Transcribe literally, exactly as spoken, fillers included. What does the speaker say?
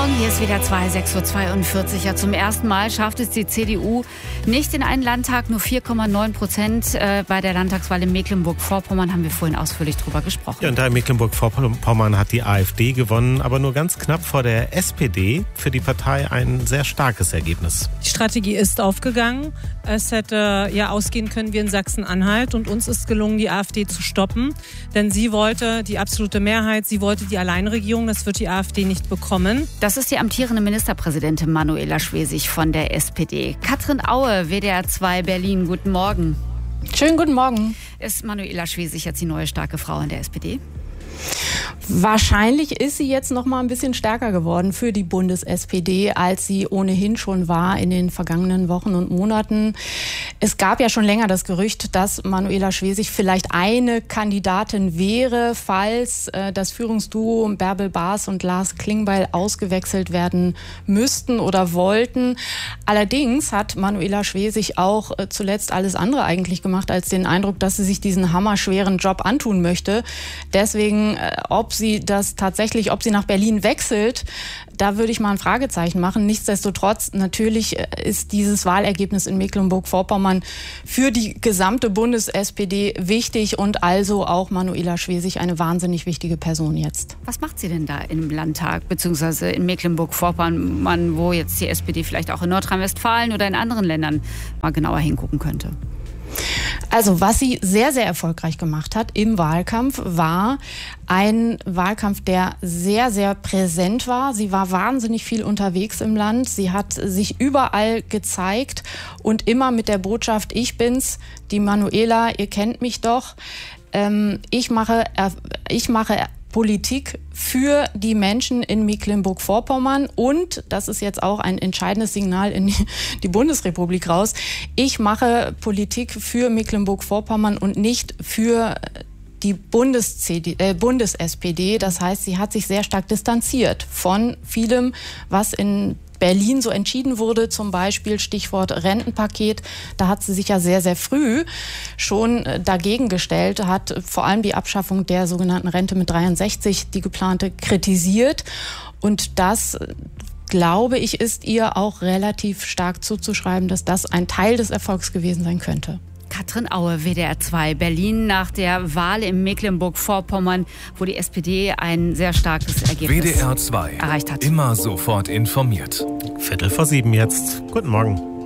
Morgen, hier ist wieder zwei, sechs Uhr zweiundvierzig. Ja, zum ersten Mal schafft es die C D U nicht in einen Landtag, nur vier Komma neun Prozent. Äh, bei der Landtagswahl in Mecklenburg-Vorpommern haben wir vorhin ausführlich drüber gesprochen. Ja, und da in Mecklenburg-Vorpommern hat die AfD gewonnen, aber nur ganz knapp vor der S P D. Für die Partei ein sehr starkes Ergebnis. Die Strategie ist aufgegangen. Es hätte ja ausgehen können wie in Sachsen-Anhalt und uns ist gelungen, die AfD zu stoppen, denn sie wollte die absolute Mehrheit, sie wollte die Alleinregierung, das wird die AfD nicht bekommen. Das ist die amtierende Ministerpräsidentin Manuela Schwesig von der S P D. Katrin Aue, W D R zwei Berlin, guten Morgen. Schönen guten Morgen. Ist Manuela Schwesig jetzt die neue starke Frau in der S P D? Wahrscheinlich ist sie jetzt noch mal ein bisschen stärker geworden für die Bundes-S P D, als sie ohnehin schon war in den vergangenen Wochen und Monaten. Es gab ja schon länger das Gerücht, dass Manuela Schwesig vielleicht eine Kandidatin wäre, falls äh, das Führungsduo Bärbel Baas und Lars Klingbeil ausgewechselt werden müssten oder wollten. Allerdings hat Manuela Schwesig auch äh, zuletzt alles andere eigentlich gemacht, als den Eindruck, dass sie sich diesen hammerschweren Job antun möchte. Deswegen, äh, ob sie das tatsächlich, ob sie nach Berlin wechselt, da würde ich mal ein Fragezeichen machen. Nichtsdestotrotz, natürlich ist dieses Wahlergebnis in Mecklenburg-Vorpommern für die gesamte Bundes-S P D wichtig und also auch Manuela Schwesig eine wahnsinnig wichtige Person jetzt. Was macht sie denn da im Landtag, beziehungsweise in Mecklenburg-Vorpommern, wo jetzt die S P D vielleicht auch in Nordrhein-Westfalen oder in anderen Ländern mal genauer hingucken könnte? Also was sie sehr, sehr erfolgreich gemacht hat im Wahlkampf, war ein Wahlkampf, der sehr, sehr präsent war. Sie war wahnsinnig viel unterwegs im Land. Sie hat sich überall gezeigt und immer mit der Botschaft, ich bin's, die Manuela, ihr kennt mich doch. Ähm, ich mache, ich mache Politik für die Menschen in Mecklenburg-Vorpommern und, das ist jetzt auch ein entscheidendes Signal in die Bundesrepublik raus, ich mache Politik für Mecklenburg-Vorpommern und nicht für die Bundes-C D, äh, Bundes-S P D. Das heißt, sie hat sich sehr stark distanziert von vielem, was in Berlin so entschieden wurde, zum Beispiel Stichwort Rentenpaket. Da hat sie sich ja sehr, sehr früh schon dagegen gestellt, hat vor allem die Abschaffung der sogenannten Rente mit dreiundsechzig, die geplante, kritisiert. Und das, glaube ich, ist ihr auch relativ stark zuzuschreiben, dass das ein Teil des Erfolgs gewesen sein könnte. Katrin Aue, W D R zwei Berlin, nach der Wahl in Mecklenburg-Vorpommern, wo die S P D ein sehr starkes Ergebnis W D R zwei erreicht hat. Immer sofort informiert. Viertel vor sieben jetzt. Guten Morgen.